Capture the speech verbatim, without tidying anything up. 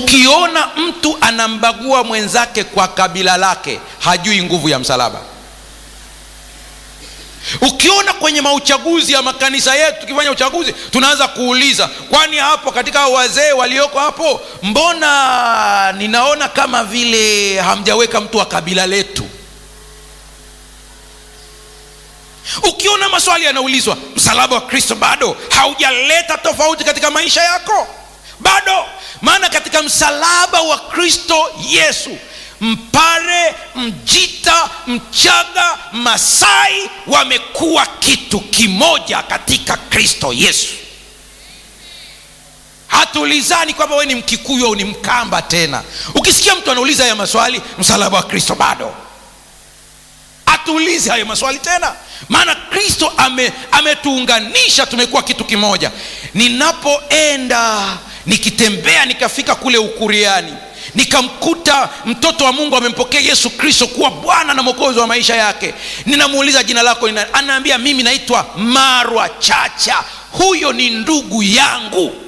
Ukiona mtu anambagua mwenzake kwa kabila lake, hajui nguvu ya msalaba. Ukiona kwenye mauchaguzi ya makanisa yetu, tukifanya uchaguzi tunaanza kuuliza, kwani hapo katika wazee walioko hapo, mbona ninaona kama vile hamjaweka mtu wa kabila letu? Ukiona maswali yanaulizwa, msalaba wa Kristo bado haujaleta tofauti katika maisha yako, bado. Maana katika msalaba wa Kristo Yesu, Mpare, Mjita, Mchaga, Masai wamekuwa kitu kimoja katika Kristo Yesu. Hatuulizani kwamba wewe ni Mkikuyu au ni Mkamba tena. Ukisikia mtu anauliza haya maswali, msalaba wa Kristo bado, hatuulizi hayo maswali tena. Maana Kristo ame, ametuunganisha, tumekuwa kitu kimoja. Ninapoenda nikitembea nikafika kule Ukuriani, nikamkuta mtoto wa Mungu amempokea Yesu Kristo kuwa Bwana na Mwokozi wa maisha yake, ninamuuliza, jina lako ni nani? Anaambia, mimi naitwa Marwa Chacha. Huyo ni ndugu yangu.